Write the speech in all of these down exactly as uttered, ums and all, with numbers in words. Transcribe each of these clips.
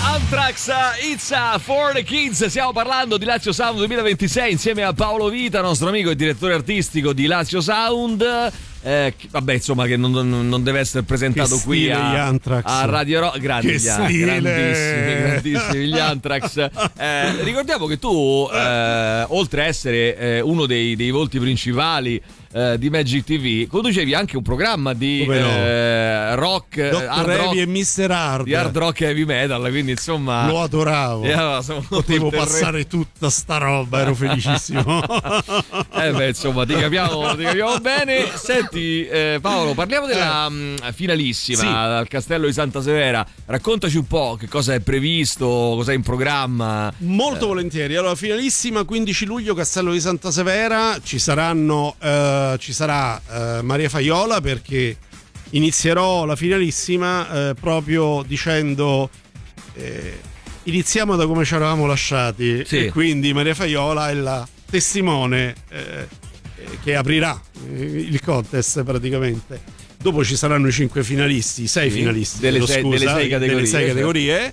Anthrax, It's for the Kids. Stiamo parlando di Lazio Sound duemilaventisei insieme a Paolo Vita, nostro amico e direttore artistico di Lazio Sound. Eh, vabbè, insomma, che non, non, non deve essere presentato qui a, a Radio Rock. Grandi, gli, grandissimi, grandissimi gli Anthrax. Eh, ricordiamo che tu, eh, oltre a essere eh, uno dei, dei volti principali eh, di Magic T V, conducevi anche un programma di eh, no? rock, Doctor Heavy e mister Hard, di hard rock e heavy metal, quindi insomma lo adoravo. Yeah, potevo passare tutta sta roba, ero felicissimo. Eh beh, insomma, ti capiamo, ti capiamo bene. Senti, eh, Paolo, parliamo della eh. finalissima sì. al Castello di Santa Severa. Raccontaci un po' che cosa è previsto, cosa è in programma. Molto eh. volentieri. Allora, finalissima, quindici luglio, Castello di Santa Severa. Ci saranno eh, ci sarà eh, Maria Faiola, perché inizierò la finalissima eh, proprio dicendo eh, iniziamo da come ci eravamo lasciati, sì. E quindi Maria Faiola è la testimone eh, che aprirà il contest praticamente. Dopo ci saranno i cinque finalisti, sei sì, finalisti delle, sei, scusa, delle sei categorie, delle sei categorie.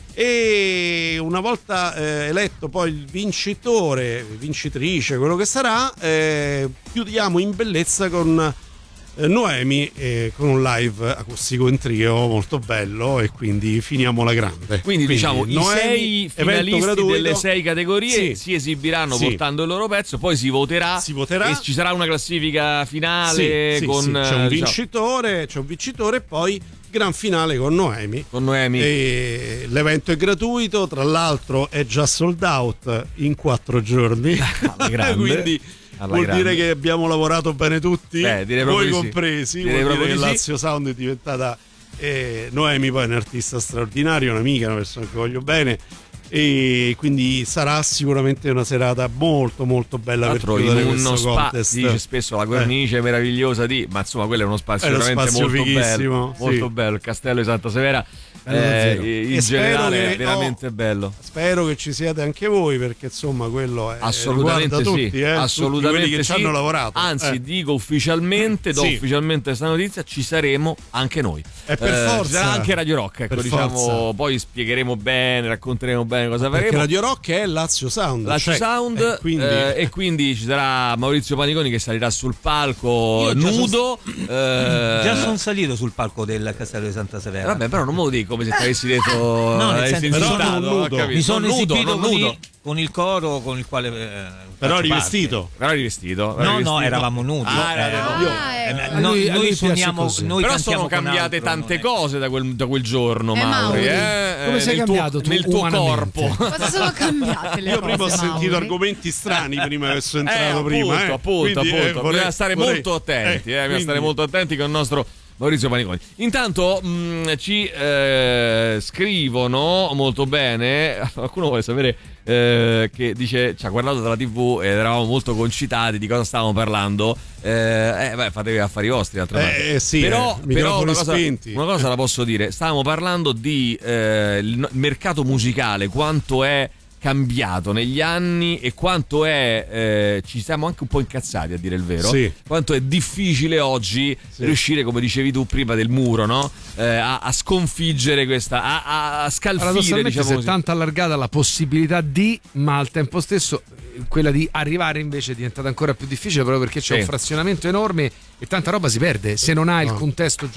E una volta eh, eletto poi il vincitore, vincitrice, quello che sarà, eh, chiudiamo in bellezza con eh, Noemi, eh, con un live acustico in trio molto bello, e quindi finiamo la grande. Quindi, quindi diciamo Noemi, i sei finalisti delle sei categorie sì. si esibiranno sì. portando il loro pezzo, poi si voterà, si voterà e ci sarà una classifica finale, sì, con sì, sì. c'è un diciamo, vincitore, c'è un vincitore e poi gran finale con Noemi. Con Noemi. E l'evento è gratuito, tra l'altro è già sold out in quattro giorni. Quindi alla vuol grande. dire che abbiamo lavorato bene tutti, Beh, voi sì. compresi. Direi vuol dire che sì. Lazio Sound è diventata eh, Noemi poi è un artista straordinario, un'amica, una persona che voglio bene, e quindi sarà sicuramente una serata molto molto bella per chiudere questo spa- contest. si dice spesso la cornice eh. meravigliosa di, ma insomma quello è uno spazio è veramente spazio molto bello, sì. molto bello, il Castello di Santa Severa. Eh, in generale che, è veramente oh, bello. Spero che ci siate anche voi, perché insomma quello è assolutamente tutti, sì, eh, assolutamente tutti quelli che sì. ci hanno lavorato. Anzi, eh. dico ufficialmente, do sì. ufficialmente questa notizia, ci saremo anche noi. E per eh, forza. Ci sarà anche Radio Rock, ecco, per diciamo, forza. poi spiegheremo bene, racconteremo bene cosa perché faremo. Radio Rock è Lazio Sound. Lazio cioè, Sound eh, quindi... Eh, e quindi ci sarà Maurizio Paniconi che salirà sul palco nudo. Son... Eh... Già sono salito sul palco del Castello di Santa Severa. Vabbè, però non me lo dico come se ti avessi detto. No, nel senso, però sono nudo. Mi sono non esibito nudo, con, nudo. Il, con il coro con il quale eh, però rivestito. Però rivestito. No, rivestito. no, eravamo nudi. Ah, eh, eravamo io, ah, eh, noi, noi suoniamo, noi però sono cambiate altro, tante cose da quel, da quel giorno, eh, Mauri. Mauri. Eh? Come sei nel cambiato tuo, tu nel tuo umanamente? corpo? Cosa sono cambiate le Io cose, prima ho sentito Mauri? argomenti strani prima che sono entrato eh, appunto, prima. Eh. Appunto, Quindi, appunto. Eh, vorrei, bisogna stare vorrei, molto attenti, eh, eh, bisogna stare molto attenti con il nostro Maurizio Paniconi. Intanto mh, ci eh, scrivono molto bene. Qualcuno vuole sapere eh, che dice ci ha guardato dalla tivù ed eravamo molto concitati di cosa stavamo parlando. Eh, eh beh, fatevi affari vostri, d'altra parte. Eh, sì, però, eh, però una, cosa, spenti. una cosa la posso dire. Stavamo parlando di eh, il mercato musicale, quanto è cambiato negli anni e quanto è eh, ci siamo anche un po' incazzati, a dire il vero, sì. quanto è difficile oggi sì. riuscire, come dicevi tu prima del muro, no? Eh, a, a sconfiggere questa, a, a scalfire, diciamo si è così. tanto allargata la possibilità di, ma al tempo stesso quella di arrivare invece è diventata ancora più difficile, proprio perché c'è sì. un frazionamento enorme e tanta roba si perde se non ha il contesto